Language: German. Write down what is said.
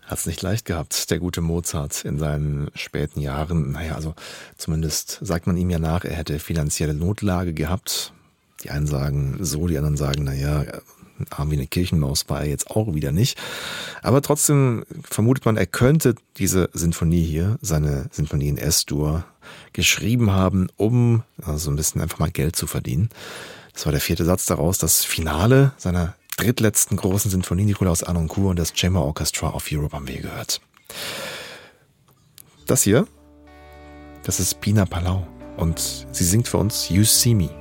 Hat es nicht leicht gehabt, der gute Mozart in seinen späten Jahren. Naja, also zumindest sagt man ihm ja nach, er hätte finanzielle Notlage gehabt. Die einen sagen so, die anderen sagen, naja, arm wie eine Kirchenmaus war er jetzt auch wieder nicht. Aber trotzdem vermutet man, er könnte diese Sinfonie hier, seine Sinfonie in S-Dur, geschrieben haben, um so ein bisschen einfach mal Geld zu verdienen. Das war der 4. Satz daraus, das Finale seiner drittletzten großen Sinfonie, Nikolaus Harnoncourt und das Chamber Orchestra of Europe haben wir gehört. Das hier, das ist Pina Palau und sie singt für uns You See Me.